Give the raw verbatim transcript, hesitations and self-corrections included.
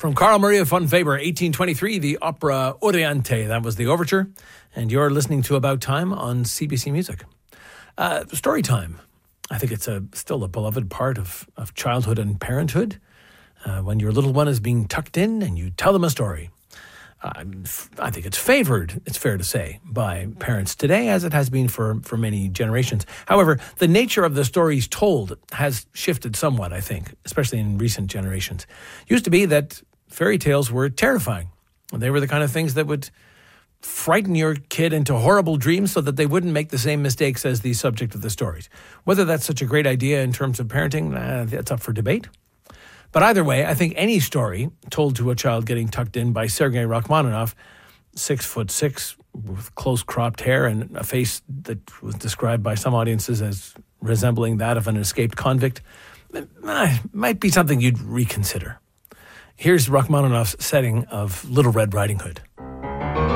From Carl Maria von Weber, eighteen twenty-three, the opera Oriente. That was the overture. And you're listening to About Time on C B C Music. Uh, story time. I think it's a, still a beloved part of, of childhood and parenthood. Uh, when your little one is being tucked in and you tell them a story. Uh, I think it's favored, it's fair to say, by parents today, as it has been for, for many generations. However, the nature of the stories told has shifted somewhat, I think, especially in recent generations. Used to be that fairy tales were terrifying. They were the kind of things that would frighten your kid into horrible dreams so that they wouldn't make the same mistakes as the subject of the stories. Whether that's such a great idea in terms of parenting, uh, that's up for debate. But either way, I think any story told to a child getting tucked in by Sergei Rachmaninoff, six foot six, with close-cropped hair and a face that was described by some audiences as resembling that of an escaped convict, might be something you'd reconsider. Here's Rachmaninoff's setting of Little Red Riding Hood.